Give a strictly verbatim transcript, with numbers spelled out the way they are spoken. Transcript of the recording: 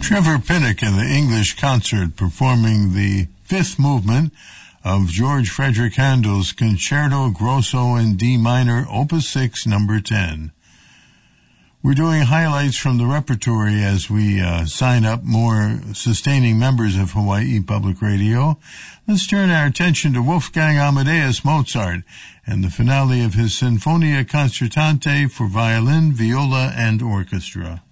Trevor Pinnock and the English Concert performing the fifth movement of George Frederick Handel's Concerto Grosso in D minor, Opus six, number ten. We're doing highlights from the repertory as we uh, sign up more sustaining members of Hawaii Public Radio. Let's turn our attention to Wolfgang Amadeus Mozart and the finale of his Sinfonia Concertante for violin, viola, and orchestra.